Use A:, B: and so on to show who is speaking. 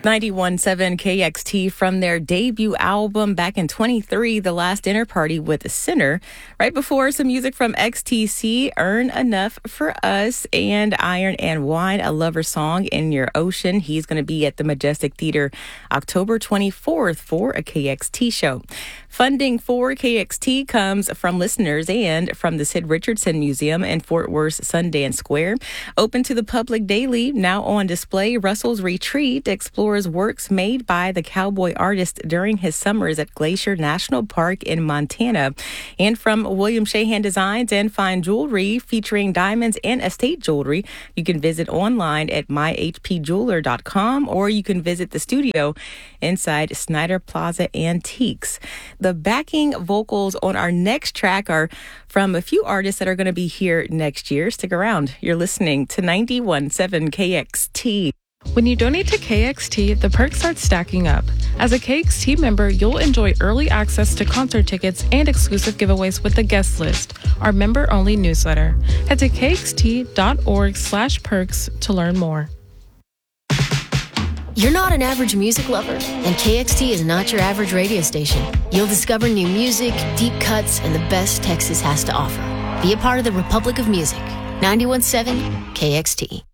A: 91.7 KXT from their debut album back in 23, The Last Dinner Party with a Sinner. Right before, some music from XTC, Earn Enough for Us, and Iron and Wine, A Lover Song in Your Ocean. He's going to be at the Majestic Theater October 24th for a KXT show. Funding for KXT comes from listeners and from the Sid Richardson Museum in Fort Worth's Sundance Square. Open to the public daily, now on display, Russell's Retreat explores works made by the cowboy artist during his summers at Glacier National Park in Montana. And from William Shahan Designs and Fine Jewelry, featuring diamonds and estate jewelry, you can visit online at myhpjeweler.com, or you can visit the studio inside Snyder Plaza Antiques. The backing vocals on our next track are from a few artists that are going to be here next year. Stick around. You're listening to 91.7 KXT.
B: When you donate to KXT, the perks start stacking up. As a KXT member, you'll enjoy early access to concert tickets and exclusive giveaways with the guest list, our member-only newsletter. Head to kxt.org/perks to learn more.
C: You're not an average music lover, and KXT is not your average radio station. You'll discover new music, deep cuts, and the best Texas has to offer. Be a part of the Republic of Music. 91.7 KXT.